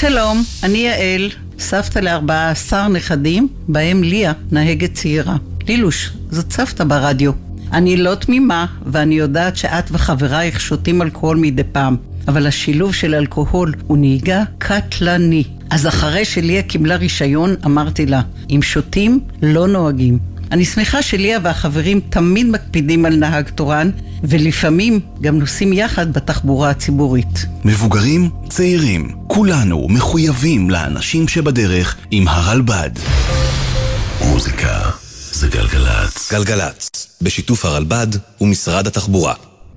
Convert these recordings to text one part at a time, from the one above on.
שלום, אני יעל, סבתא ל14 נכדים, בהם ליה, נהגת צעירה. לילוש, זאת סבתא ברדיו. אני לא תמימה, ואני יודעת שאת וחברייך שותים אלכוהול מדי פעם, אבל השילוב של אלכוהול הוא נהיגה קטלני. אז אחרי שליה קיבלה רישיון, אמרתי לה, אם שותים, לא נוהגים. אני שמחה שליה והחברים תמיד מקפידים על נהג תורן, ולפעמים גם נוסעים יחד בתחבורה הציבורית. מבוגרים, צעירים, כולנו מחויבים לאנשים שבדרך עם הרלב"ד. מוזיקה זה גלגלץ. גלגלץ, בשיתוף הרלב"ד ומשרד התחבורה.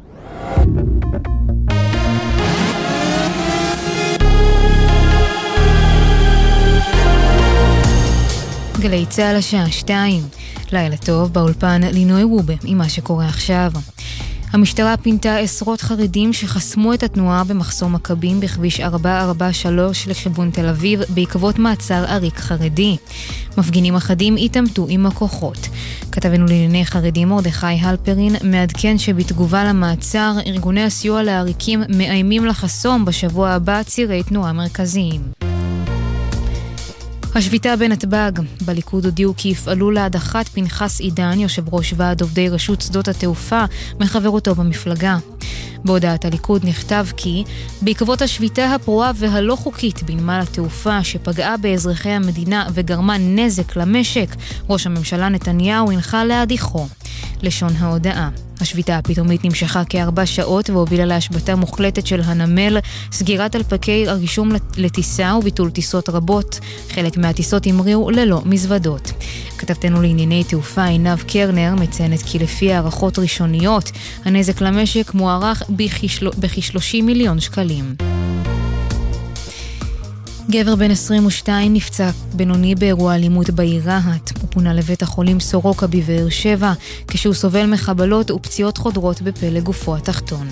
גלי צהל השעה 2. לילה טוב, באולפן לינוי וובה עם מה שקורה עכשיו. המשטרה פינתה עשרות חרדים שחסמו את התנועה במחסום מכבים בכביש 443 לכיוון תל אביב בעקבות מעצר עריק חרדי. מפגינים אחדים התעמתו עם הכוחות. כתבנו לענייני חרדים מרדכי הלפרין מעדכן שבתגובה למעצר ארגוני הסיוע לעריקים מאיימים לחסום בשבוע הבא צירי תנועה מרכזיים. השביתה בנתב"ג. בליכוד הודיעו כי יפעלו להדחת פנחס עידן, יושב ראש ועד עובדי רשות שדות התעופה, מחברותו במפלגה. בהודעת הליכוד נכתב כי בעקבות השביתה הפרועה והלא חוקית בנמל התעופה שפגעה באזרחי המדינה וגרמה נזק למשק, ראש הממשלה נתניהו הנחה להדיחו. לשון ההודעה. השביתה הפתאומית נמשכה כ4 שעות והובילה להשבתה מוחלטת של הנמל, סגירת אלפקי הרישום לטיסה וביטול טיסות רבות. חלק מהטיסות המריאו ללא מזוודות. כתבתנו לענייני תעופה עינב קרנר מציינת כי לפי הערכות ראשוניות, הנזק למשק מוערך בכ-30 מיליון שקלים. גבר בן 22 נפצע בינוני באירוע אלימות בעיר רהט. הוא פונה לבית החולים סורוקה בבאר שבע, כשהוא סובל מחבלות ופציעות חודרות בפלג גופו התחתון.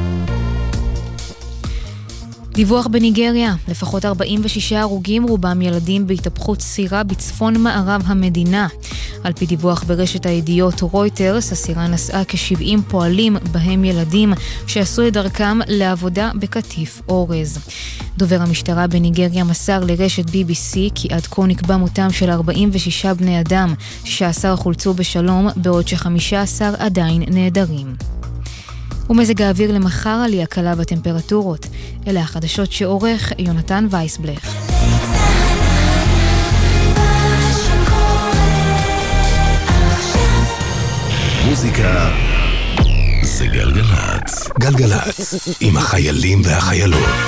דיווח בניגריה, לפחות 46 הרוגים, רובם ילדים בהתהפכות סירה בצפון מערב המדינה. על פי דיווח ברשת הידיעות רויטרס, הסירה נסעה כ70 פועלים בהם ילדים שעשו את דרכם לעבודה בקטיף אורז. דובר המשטרה בניגריה מסר לרשת BBC כי עד כה נקבע מותם של 46 בני אדם, 16 חולצו בשלום בעוד ש15 עדיין נעדרים. ומזג האוויר למחר עלייה קלה בטמפרטורות. אלה החדשות שעורך יונתן וייסבלך. מוזיקה זה גלגלץ. גלגלץ עם החיילים והחיילות.